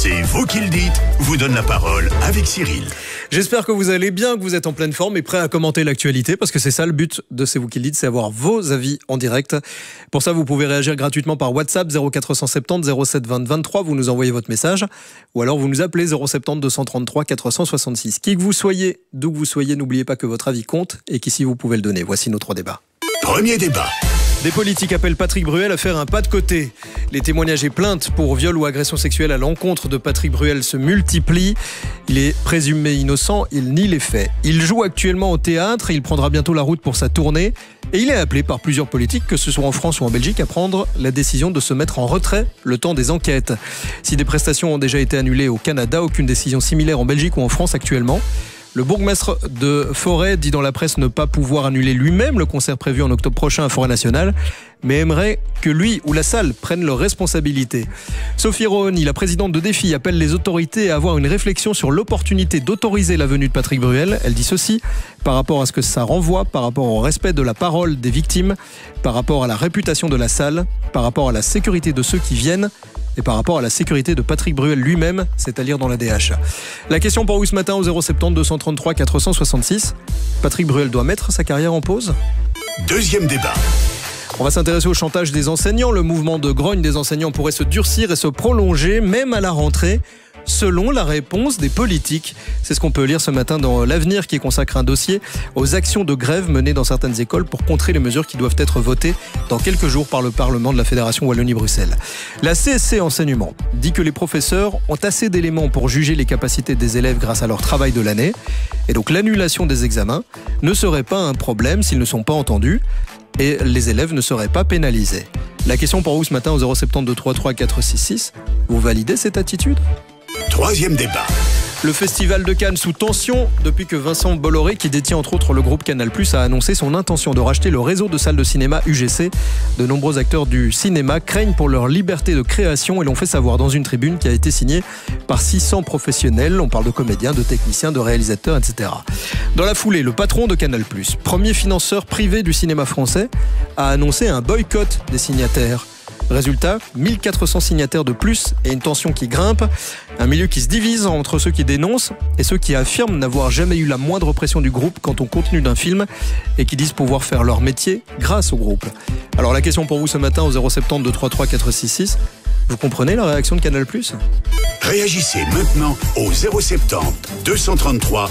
C'est vous qui le dites, vous donne la parole avec Cyril. J'espère que vous allez bien, que vous êtes en pleine forme et prêt à commenter l'actualité, parce que c'est ça le but de C'est vous qui le dites, c'est avoir vos avis en direct. Pour ça, vous pouvez réagir gratuitement par WhatsApp 0470 07 20 23, vous nous envoyez votre message, ou alors vous nous appelez 070 233 466. Qui que vous soyez, d'où que vous soyez, n'oubliez pas que votre avis compte et qu'ici vous pouvez le donner. Voici nos 3 débats. Premier débat. Des politiques appellent Patrick Bruel à faire un pas de côté. Les témoignages et plaintes pour viol ou agression sexuelle à l'encontre de Patrick Bruel se multiplient. Il est présumé innocent, il nie les faits. Il joue actuellement au théâtre, il prendra bientôt la route pour sa tournée. Et il est appelé par plusieurs politiques, que ce soit en France ou en Belgique, à prendre la décision de se mettre en retrait le temps des enquêtes. Si des prestations ont déjà été annulées au Canada, aucune décision similaire en Belgique ou en France actuellement. Le bourgmestre de Forêt dit dans la presse ne pas pouvoir annuler lui-même le concert prévu en octobre prochain à Forêt Nationale, mais aimerait que lui ou la salle prennent leurs responsabilités. Sophie Rohoni, la présidente de Défi, appelle les autorités à avoir une réflexion sur l'opportunité d'autoriser la venue de Patrick Bruel. Elle dit ceci, par rapport à ce que ça renvoie, par rapport au respect de la parole des victimes, par rapport à la réputation de la salle, par rapport à la sécurité de ceux qui viennent, et par rapport à la sécurité de Patrick Bruel lui-même, c'est-à-dire dans la DH. La question pour vous ce matin au 070 233 466. Patrick Bruel doit mettre sa carrière en pause ? Deuxième débat. On va s'intéresser au chantage des enseignants. Le mouvement de grogne des enseignants pourrait se durcir et se prolonger, même à la rentrée, selon la réponse des politiques. C'est ce qu'on peut lire ce matin dans l'Avenir, qui consacre un dossier aux actions de grève menées dans certaines écoles pour contrer les mesures qui doivent être votées dans quelques jours par le Parlement de la Fédération Wallonie-Bruxelles. La CSC Enseignement dit que les professeurs ont assez d'éléments pour juger les capacités des élèves grâce à leur travail de l'année. Et donc l'annulation des examens ne serait pas un problème s'ils ne sont pas entendus et les élèves ne seraient pas pénalisés. La question pour vous ce matin au 070 233 466. Vous validez cette attitude ? Troisième débat. Le Festival de Cannes sous tension depuis que Vincent Bolloré, qui détient entre autres le groupe Canal+, a annoncé son intention de racheter le réseau de salles de cinéma UGC. De nombreux acteurs du cinéma craignent pour leur liberté de création et l'ont fait savoir dans une tribune qui a été signée par 600 professionnels. On parle de comédiens, de techniciens, de réalisateurs, etc. Dans la foulée, le patron de Canal+, premier financeur privé du cinéma français, a annoncé un boycott des signataires. Résultat, 1400 signataires de plus et une tension qui grimpe. Un milieu qui se divise entre ceux qui dénoncent et ceux qui affirment n'avoir jamais eu la moindre pression du groupe quant au contenu d'un film et qui disent pouvoir faire leur métier grâce au groupe. Alors la question pour vous ce matin au 070 233 466. Vous comprenez la réaction de Canal+? Réagissez maintenant au 070 233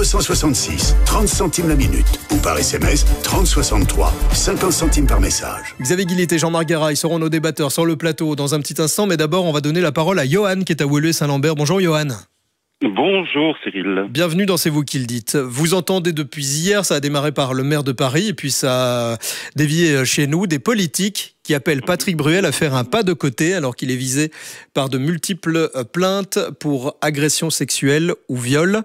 466, 30 centimes la minute, ou par SMS 3063, 50 centimes par message. Xavier Guillet et Jean-Marc Garay seront nos débatteurs sur le plateau dans un petit instant, mais d'abord on va donner la parole à Johan qui est à Woluwe-Saint-Lambert. Bonjour Johan. Bonjour Cyril. Bienvenue dans C'est vous qui le dites. Vous entendez depuis hier, ça a démarré par le maire de Paris et puis ça a dévié chez nous, des politiques qui appellent Patrick Bruel à faire un pas de côté alors qu'il est visé par de multiples plaintes pour agression sexuelle ou viol.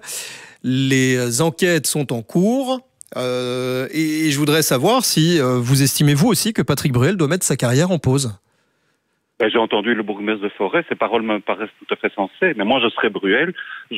Les enquêtes sont en cours et je voudrais savoir si vous estimez vous aussi que Patrick Bruel doit mettre sa carrière en pause. J'ai entendu le bourgmestre de Forêt, ces paroles me paraissent tout à fait sensées, mais moi je serais Bruel,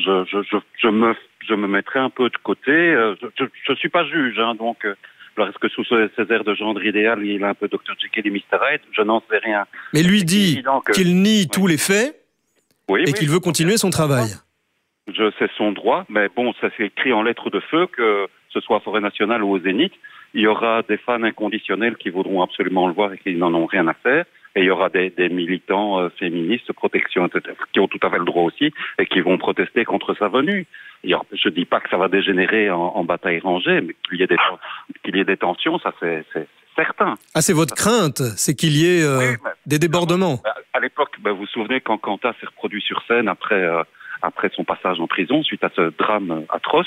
je me mettrais un peu de côté. Je suis pas juge, hein, donc alors est-ce que sous ces airs de gendre idéal, il a un peu Dr Jekyll et Mr Hyde? Je n'en sais rien. Mais lui dit qu'il nie tous les faits et qu'il veut continuer son travail. Je sais son droit, mais bon, ça c'est écrit en lettres de feu que ce soit à Forêt Nationale ou au Zénith, il y aura des fans inconditionnels qui voudront absolument le voir et qui n'en ont rien à faire. Et il y aura des militants féministes, protection, etc., qui ont tout à fait le droit aussi et qui vont protester contre sa venue. Je dis pas que ça va dégénérer en bataille rangée, mais qu'il y ait des tensions, ça c'est certain. Ah, c'est votre crainte, c'est qu'il y ait des débordements. À l'époque, vous vous souvenez quand Quentin s'est reproduit sur scène après son passage en prison suite à ce drame atroce.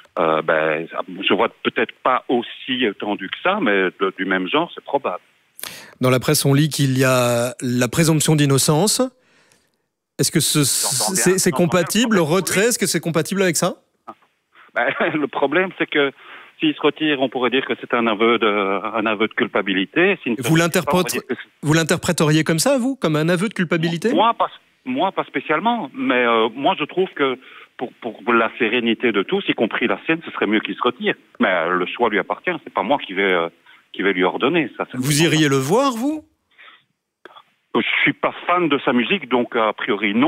Je vois peut-être pas aussi tendu que ça, mais du même genre, c'est probable. Dans la presse, on lit qu'il y a la présomption d'innocence. Est-ce que c'est compatible, le retrait, est-ce que c'est compatible avec ça? Le problème, c'est que s'il se retire, on pourrait dire que c'est un aveu de culpabilité. Vous l'interpréteriez comme ça, vous? Comme un aveu de culpabilité? Moi, pas spécialement. Mais moi, je trouve que pour la sérénité de tous, y compris la sienne, ce serait mieux qu'il se retire. Mais le choix lui appartient. C'est pas moi qui vais lui ordonner. Ça, vous iriez le voir, vous? Je suis pas fan de sa musique, donc a priori non.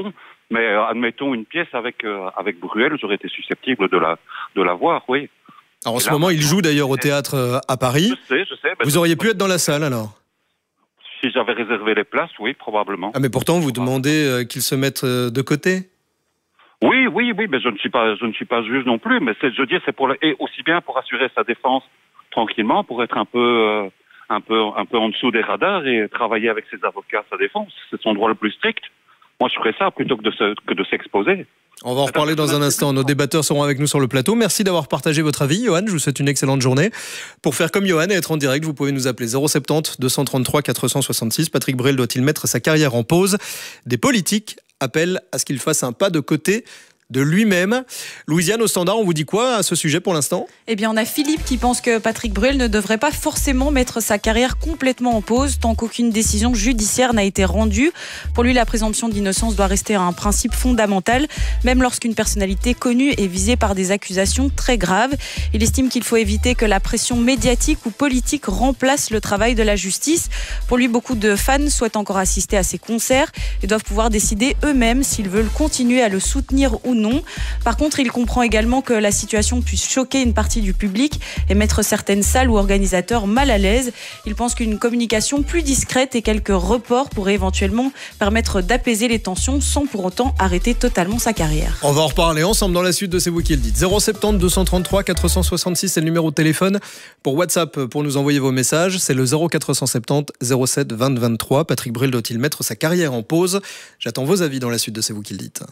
Mais admettons une pièce avec Bruel, j'aurais été susceptible de la voir, oui. Alors en ce moment, il joue d'ailleurs au théâtre à Paris. Je sais. Vous auriez pu être dans la salle alors? Si j'avais réservé les places, oui, probablement. Ah mais pourtant, vous demandez qu'il se mette de côté? Oui, mais je ne suis pas juge non plus, mais c'est et aussi bien pour assurer sa défense tranquillement, pour être un peu en dessous des radars et travailler avec ses avocats à sa défense. C'est son droit le plus strict. Moi, je ferais ça plutôt que de s'exposer. On va en reparler dans un instant. Nos débatteurs seront avec nous sur le plateau. Merci d'avoir partagé votre avis, Johan. Je vous souhaite une excellente journée. Pour faire comme Johan et être en direct, vous pouvez nous appeler 070 233 466. Patrick Bruel doit-il mettre sa carrière en pause? Des politiques appellent à ce qu'il fasse un pas de côté de lui-même. Louisiane, au standard, on vous dit quoi à ce sujet pour l'instant? Eh bien, on a Philippe qui pense que Patrick Bruel ne devrait pas forcément mettre sa carrière complètement en pause tant qu'aucune décision judiciaire n'a été rendue. Pour lui, la présomption d'innocence doit rester un principe fondamental, même lorsqu'une personnalité connue est visée par des accusations très graves. Il estime qu'il faut éviter que la pression médiatique ou politique remplace le travail de la justice. Pour lui, beaucoup de fans souhaitent encore assister à ses concerts et doivent pouvoir décider eux-mêmes s'ils veulent continuer à le soutenir ou non. Par contre, il comprend également que la situation puisse choquer une partie du public et mettre certaines salles ou organisateurs mal à l'aise. Il pense qu'une communication plus discrète et quelques reports pourraient éventuellement permettre d'apaiser les tensions sans pour autant arrêter totalement sa carrière. On va en reparler ensemble dans la suite de C'est vous qui le dites. 070 233 466, c'est le numéro de téléphone. Pour WhatsApp, pour nous envoyer vos messages, c'est le 0470 07 20 23. Patrick Bruel doit-il mettre sa carrière en pause? J'attends vos avis dans la suite de C'est vous qui le dites.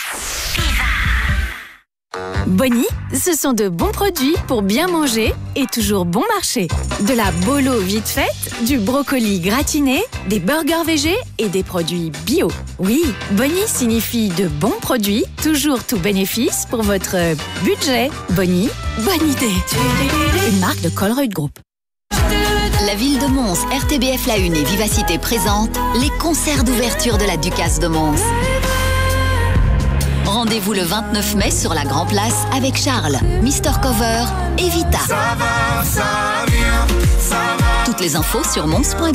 Bonnie, ce sont de bons produits pour bien manger et toujours bon marché. De la bolo vite faite, du brocoli gratiné, des burgers végés et des produits bio. Oui, Bonnie signifie de bons produits, toujours tout bénéfice pour votre budget. Bonnie, bonne idée. Une marque de Colruyt Group. La ville de Mons, RTBF La Une et Vivacité présentent les concerts d'ouverture de la Ducasse de Mons. Rendez-vous le 29 mai sur la Grand Place avec Charles, Mr Cover et Vita. Toutes les infos sur mons.be.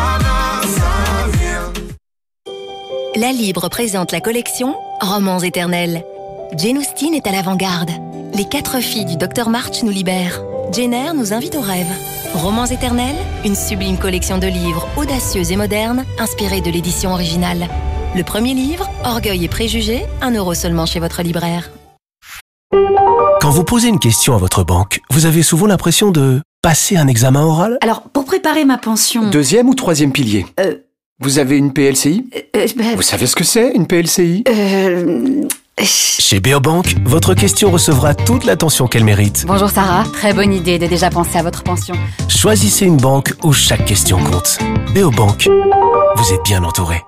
La Libre présente la collection Romans éternels. Jane Austen est à l'avant-garde. Les 4 filles du Dr March nous libèrent. Jane Eyre nous invite au rêve. Romans éternels, une sublime collection de livres audacieux et modernes inspirés de l'édition originale. Le premier livre, Orgueil et préjugés, 1 € seulement chez votre libraire. Quand vous posez une question à votre banque, vous avez souvent l'impression de passer un examen oral? Alors, pour préparer ma pension... 2e ou 3e pilier? Vous avez une PLCI? Vous savez ce que c'est, une PLCI? Chez Beobank, votre question recevra toute l'attention qu'elle mérite. Bonjour Sarah, très bonne idée de déjà penser à votre pension. Choisissez une banque où chaque question compte. Beobank, vous êtes bien entouré.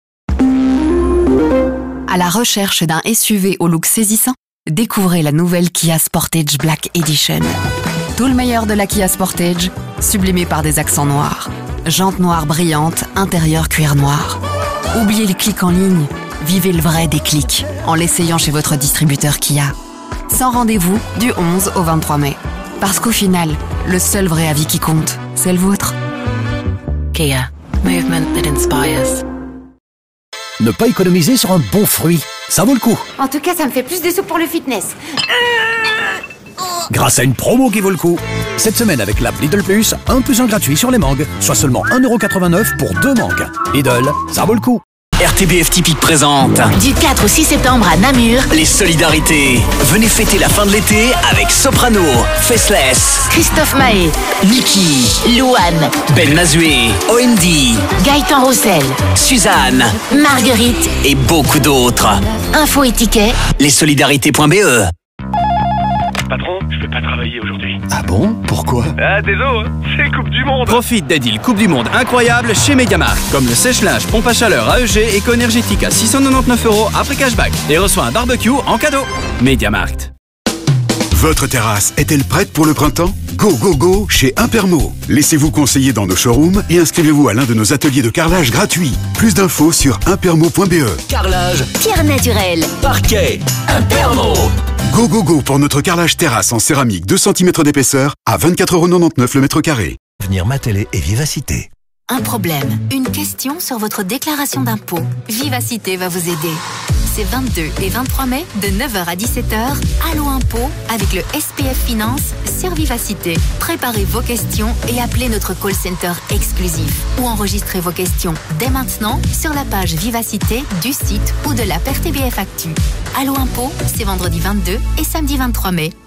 À la recherche d'un SUV au look saisissant, découvrez la nouvelle Kia Sportage Black Edition. Tout le meilleur de la Kia Sportage, sublimé par des accents noirs. Jantes noires brillantes, intérieur cuir noir. Oubliez les clics en ligne, vivez le vrai déclic en l'essayant chez votre distributeur Kia. Sans rendez-vous du 11 au 23 mai. Parce qu'au final, le seul vrai avis qui compte, c'est le vôtre. Kia. Movement that inspires. Ne pas économiser sur un bon fruit, ça vaut le coup. En tout cas, ça me fait plus de sous pour le fitness. Grâce à une promo qui vaut le coup. Cette semaine avec l'app Lidl Plus, 1 + 1 gratuit sur les mangues, soit seulement 1,89 € pour 2 mangues. Lidl, ça vaut le coup. RTBF Typique présente du 4 au 6 septembre à Namur les solidarités. Venez fêter la fin de l'été avec Soprano, Faceless, Christophe Mahé, Niki, Louane, Ben Mazué, OND, Gaëtan Roussel, Suzanne, Marguerite et beaucoup d'autres. Info et tickets lessolidarité.be. Patron, je vais pas travailler aujourd'hui. Ah bon? Pourquoi? Ah, désolé, c'est Coupe du Monde. Profite des deals Coupe du Monde incroyables chez Mediamarkt. Comme le sèche-linge pompe à chaleur AEG éco-énergétique à 699 € après cashback. Et reçoit un barbecue en cadeau. Mediamarkt. Votre terrasse est-elle prête pour le printemps? Go, go, go chez Impermo. Laissez-vous conseiller dans nos showrooms et inscrivez-vous à l'un de nos ateliers de carrelage gratuits. Plus d'infos sur impermo.be. Carrelage, Pierre naturel, parquet, Impermo. Go, go, go pour notre carrelage terrasse en céramique 2 cm d'épaisseur à 24,99 € le mètre carré. Venir ma télé et Vivacité. un problème, une question sur votre déclaration d'impôt. Vivacité va vous aider. Ces 22 et 23 mai, de 9h à 17h, Allo Impôt avec le SPF Finance sur Vivacité. Préparez vos questions et appelez notre call center exclusif. Ou enregistrez vos questions dès maintenant sur la page Vivacité du site ou de l'app RTBF Actu. Allo Impôt, c'est vendredi 22 et samedi 23 mai.